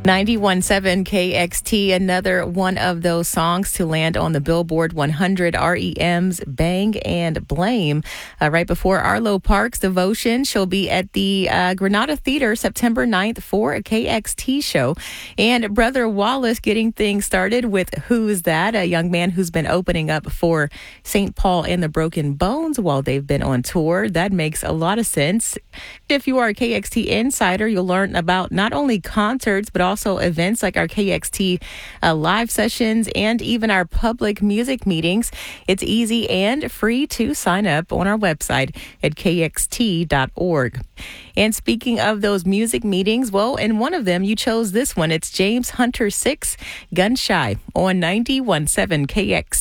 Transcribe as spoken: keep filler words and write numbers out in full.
ninety-one point seven K X T, another one of those songs to land on the Billboard one hundred, R E M's Bang and Blame. Uh, right before Arlo Parks' Devotion, she'll be at the uh, Granada Theater September ninth for a K X T show. And Brother Wallace getting things started with Who's That, a young man who's been opening up for Saint Paul and the Broken Bones while they've been on tour. That makes a lot of sense. If you are a K X T insider, you'll learn about not only concerts, but also Also, events like our K X T uh, live sessions and even our public music meetings. It's easy and free to sign up on our website at K X T dot org. And speaking of those music meetings, well, in one of them, you chose this one. It's James Hunter six, Gun Shy on ninety-one point seven K X T.